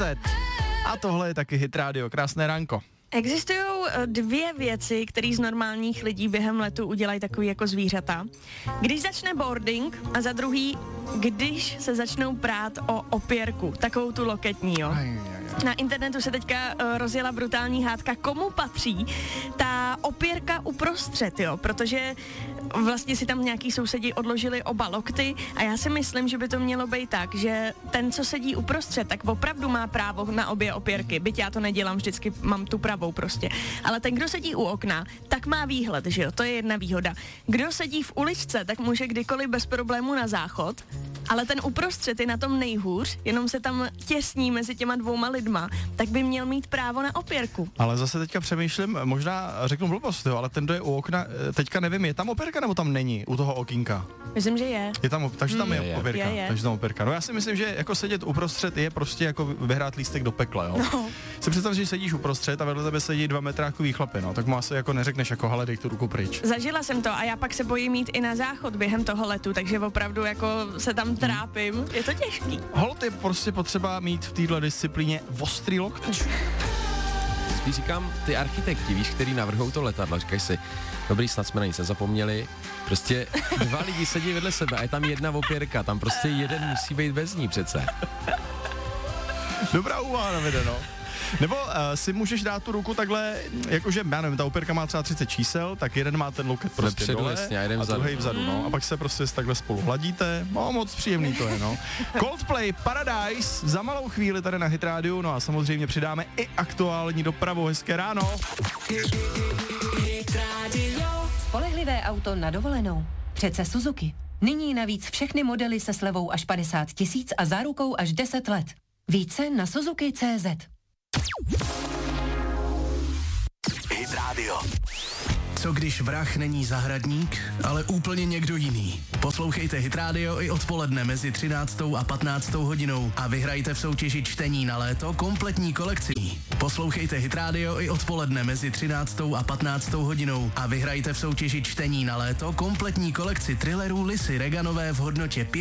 10. A tohle je taky Hit Radio. Krásné ránko. Existují dvě věci, které z normálních lidí během letu udělají takový jako zvířata. Když začne boarding a za druhý, když se začnou prát o opěrku, takovou tu loketní, jo. Na internetu se teďka rozjela brutální hádka, komu patří ta opěrka uprostřed, jo, protože vlastně si tam nějaký sousedi odložili oba lokty a já si myslím, že by to mělo být tak, že ten, co sedí uprostřed, tak opravdu má právo na obě opěrky, byť já to nedělám, vždycky mám tu pravou prostě, ale ten, kdo sedí u okna, tak má výhled, že jo, to je jedna výhoda. Kdo sedí v uličce, tak může kdykoliv bez problému na záchod, ale ten uprostřed je na tom nejhůř, jenom se tam těsní mezi těma dvouma lidma, tak by měl mít právo na opěrku. Ale zase teďka přemýšlím, možná řeknu blbost, jo, ale ten, kdo je u okna, teďka nevím, je tam opěrka nebo tam není u toho okýnka? Myslím, že je. Je tam, takže tam je opěrka. Je. Takže tam opěrka. No já si myslím, že jako sedět uprostřed je prostě jako vyhrát lístek do pekla, jo. No. Si představ, že sedíš uprostřed a vedle tebe sedí 2 metrákový chlapy, no, tak mu asi jako neřekneš jako hele, dej tu ruku pryč. Zažila jsem to a já pak se bojím jít i na záchod během toho letu, takže opravdu jako se tam trápím. Je to těžký. Holt je prostě potřeba mít v této disciplíně ostrý lokty. Spíš říkám, ty architekti, víš, který navrhou to letadlo, říkají si, dobrý, snad jsme na nic nezapomněli, prostě 2 lidi sedí vedle sebe a je tam jedna opěrka, tam prostě jeden musí být bez ní přece. Dobrá úvaha navedeno. Nebo si můžeš dát tu ruku takhle, jakože, já nevím, ta opěrka má třeba 30 čísel, tak jeden má ten loket prostě Vepředu, dole jasně, a jeden a vzadu. druhý vzadu, no. A pak se prostě takhle spolu hladíte, no moc příjemný to je, no. Coldplay, Paradise, za malou chvíli tady na Hit Radio, no a samozřejmě přidáme i aktuální dopravu, hezké ráno. Spolehlivé auto na dovolenou. Přece Suzuki. Nyní navíc všechny modely se slevou až 50 000 a zárukou až 10 let. Více na Suzuki.cz. Hit Radio. Co když vrah není zahradník, ale úplně někdo jiný? Poslouchejte Hit Radio i odpoledne mezi 13. a 15. hodinou a vyhrajte v soutěži čtení na léto kompletní kolekcí. Poslouchejte Hit Radio i odpoledne mezi 13. a 15. hodinou a vyhrajte v soutěži čtení na léto kompletní kolekci thrillerů Lisy Reganové v hodnotě